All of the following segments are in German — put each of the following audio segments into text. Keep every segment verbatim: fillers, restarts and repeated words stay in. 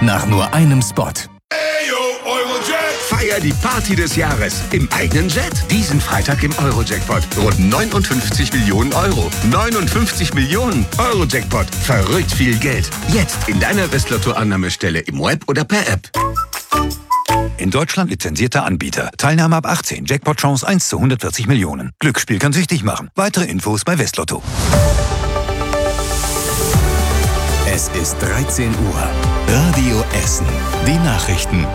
nach nur einem Spot. Feier die Party des Jahres im eigenen Jet. Diesen Freitag im Euro-Jackpot. Rund neunundfünfzig Millionen Euro. neunundfünfzig Millionen Euro-Jackpot. Verrückt viel Geld. Jetzt in deiner Westlotto-Annahmestelle im Web oder per App. In Deutschland lizenzierter Anbieter. Teilnahme ab achtzehn. Jackpot-Chance eins zu hundertvierzig Millionen. Glücksspiel kann süchtig machen. Weitere Infos bei Westlotto. Es ist dreizehn Uhr. Radio Essen. Die Nachrichten.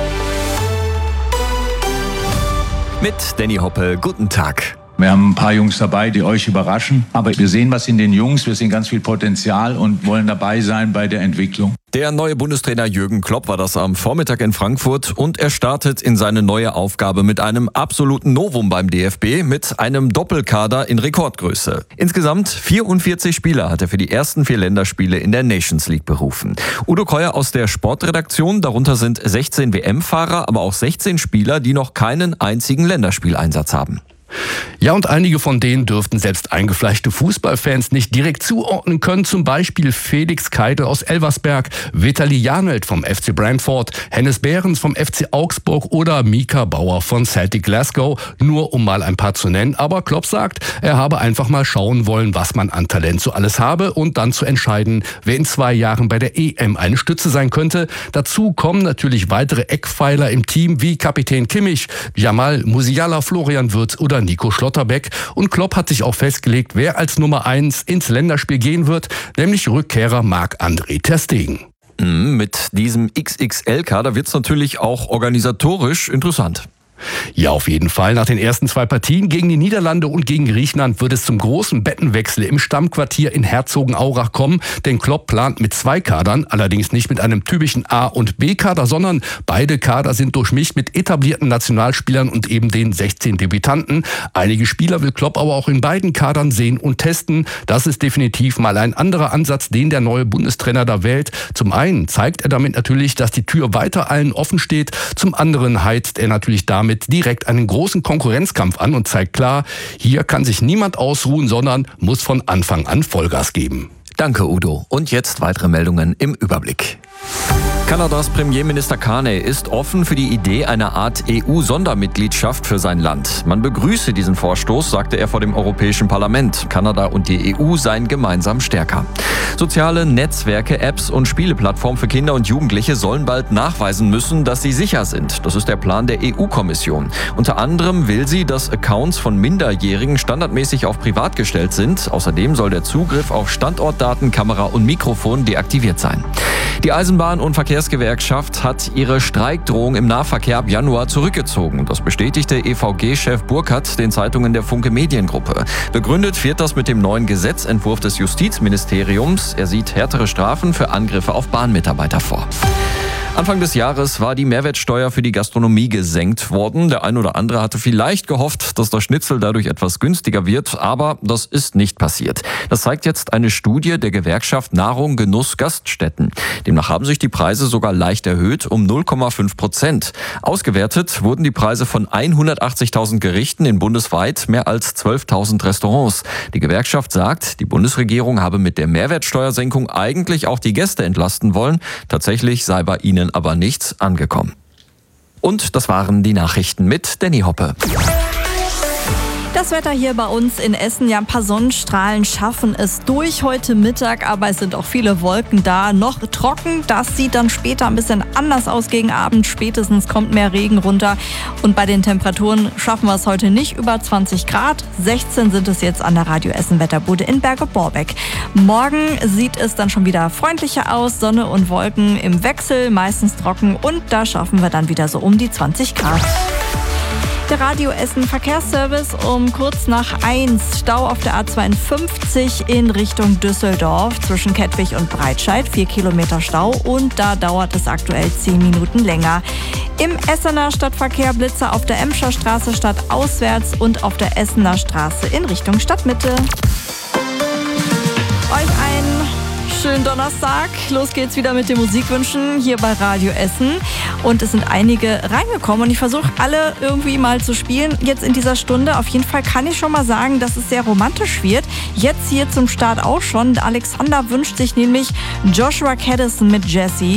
Mit Danny Hoppe, guten Tag. Wir haben ein paar Jungs dabei, die euch überraschen. Aber wir sehen was in den Jungs, wir sehen ganz viel Potenzial und wollen dabei sein bei der Entwicklung. Der neue Bundestrainer Jürgen Klopp war das am Vormittag in Frankfurt und er startet in seine neue Aufgabe mit einem absoluten Novum beim D F B, mit einem Doppelkader in Rekordgröße. Insgesamt vierundvierzig Spieler hat er für die ersten vier Länderspiele in der Nations League berufen. Udo Keuer aus der Sportredaktion, darunter sind sechzehn W M-Fahrer, aber auch sechzehn Spieler, die noch keinen einzigen Länderspieleinsatz haben. Ja, und einige von denen dürften selbst eingefleischte Fußballfans nicht direkt zuordnen können. Zum Beispiel Felix Keidel aus Elversberg, Vitali Janelt vom F C Brentford, Hennes Behrens vom F C Augsburg oder Mika Bauer von Celtic Glasgow. Nur um mal ein paar zu nennen. Aber Klopp sagt, er habe einfach mal schauen wollen, was man an Talent so alles habe und dann zu entscheiden, wer in zwei Jahren bei der E M eine Stütze sein könnte. Dazu kommen natürlich weitere Eckpfeiler im Team wie Kapitän Kimmich, Jamal Musiala, Florian Wirtz oder Nico Schlotterbeck. Und Klopp hat sich auch festgelegt, wer als Nummer eins ins Länderspiel gehen wird, nämlich Rückkehrer Marc-André ter Stegen. Mit diesem X X L-Kader wird es natürlich auch organisatorisch interessant. Ja, auf jeden Fall. Nach den ersten zwei Partien gegen die Niederlande und gegen Griechenland wird es zum großen Bettenwechsel im Stammquartier in Herzogenaurach kommen. Denn Klopp plant mit zwei Kadern, allerdings nicht mit einem typischen A- und B-Kader, sondern beide Kader sind durchmischt mit etablierten Nationalspielern und eben den sechzehn Debütanten. Einige Spieler will Klopp aber auch in beiden Kadern sehen und testen. Das ist definitiv mal ein anderer Ansatz, den der neue Bundestrainer da wählt. Zum einen zeigt er damit natürlich, dass die Tür weiter allen offen steht. Zum anderen heizt er natürlich damit direkt einen großen Konkurrenzkampf an und zeigt klar, hier kann sich niemand ausruhen, sondern muss von Anfang an Vollgas geben. Danke, Udo. Und jetzt weitere Meldungen im Überblick. Kanadas Premierminister Carney ist offen für die Idee einer Art E U-Sondermitgliedschaft für sein Land. Man begrüße diesen Vorstoß, sagte er vor dem Europäischen Parlament. Kanada und die E U seien gemeinsam stärker. Soziale Netzwerke, Apps und Spieleplattformen für Kinder und Jugendliche sollen bald nachweisen müssen, dass sie sicher sind. Das ist der Plan der E U-Kommission. Unter anderem will sie, dass Accounts von Minderjährigen standardmäßig auf privat gestellt sind. Außerdem soll der Zugriff auf Standortdaten, Kamera und Mikrofon deaktiviert sein. Die Eisenbahn- und Verkehrsgewerkschaft hat ihre Streikdrohung im Nahverkehr ab Januar zurückgezogen. Das bestätigte E V G-Chef Burkhardt den Zeitungen der Funke Mediengruppe. Begründet wird das mit dem neuen Gesetzentwurf des Justizministeriums. Er sieht härtere Strafen für Angriffe auf Bahnmitarbeiter vor. Anfang des Jahres war die Mehrwertsteuer für die Gastronomie gesenkt worden. Der ein oder andere hatte vielleicht gehofft, dass das Schnitzel dadurch etwas günstiger wird, aber das ist nicht passiert. Das zeigt jetzt eine Studie der Gewerkschaft Nahrung, Genuss, Gaststätten. Demnach haben sich die Preise sogar leicht erhöht um null Komma fünf Prozent. Ausgewertet wurden die Preise von hundertachtzigtausend Gerichten in bundesweit mehr als zwölftausend Restaurants. Die Gewerkschaft sagt, die Bundesregierung habe mit der Mehrwertsteuersenkung eigentlich auch die Gäste entlasten wollen. Tatsächlich sei bei ihnen aber nichts angekommen. Und das waren die Nachrichten mit Danny Hoppe. Das Wetter hier bei uns in Essen, ja, ein paar Sonnenstrahlen schaffen es durch heute Mittag, aber es sind auch viele Wolken da. Noch trocken, das sieht dann später ein bisschen anders aus gegen Abend. Spätestens kommt mehr Regen runter und bei den Temperaturen schaffen wir es heute nicht über zwanzig Grad. sechzehn sind es jetzt an der Radio Essen Wetterbude in Berge-Borbeck. Morgen sieht es dann schon wieder freundlicher aus, Sonne und Wolken im Wechsel, meistens trocken und da schaffen wir dann wieder so um die zwanzig Grad. Der Radio Essen Verkehrsservice um kurz nach eins. Stau auf der A zweiundfünfzig in Richtung Düsseldorf zwischen Kettwig und Breitscheid. Vier Kilometer Stau und da dauert es aktuell zehn Minuten länger. Im Essener Stadtverkehr Blitzer auf der Emscher Straße stadtauswärts und auf der Essener Straße in Richtung Stadtmitte. Euch einen schönen Donnerstag. Los geht's wieder mit den Musikwünschen hier bei Radio Essen. Und es sind einige reingekommen und ich versuche alle irgendwie mal zu spielen. Jetzt in dieser Stunde. Auf jeden Fall kann ich schon mal sagen, dass es sehr romantisch wird. Jetzt hier zum Start auch schon. Alexander wünscht sich nämlich Joshua Caddison mit Jessie.